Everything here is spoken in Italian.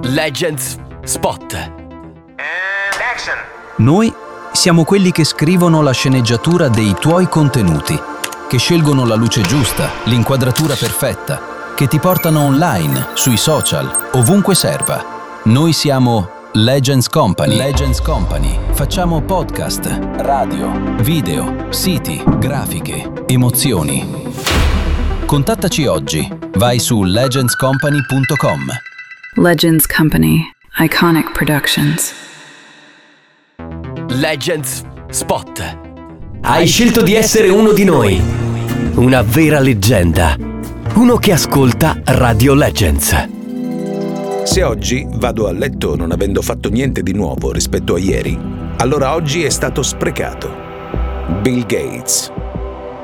Legends Spot. Action. Noi siamo quelli che scrivono la sceneggiatura dei tuoi contenuti, che scelgono la luce giusta, l'inquadratura perfetta, che ti portano online, sui social, ovunque serva. Noi siamo Legends Company. Legends Company. Facciamo podcast, radio, video, siti, grafiche, emozioni. Contattaci oggi. Vai su legendscompany.com. Legends Company. Iconic Productions. Legends Spot. Hai scelto di essere uno di noi. Una vera leggenda. Uno che ascolta Radio Legends. Se oggi vado a letto non avendo fatto niente di nuovo rispetto a ieri, allora oggi è stato sprecato. Bill Gates.